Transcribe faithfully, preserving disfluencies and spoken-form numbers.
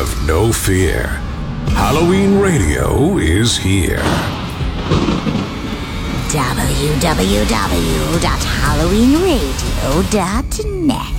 Have no fear. Halloween Radio is here. w w w dot halloween radio dot net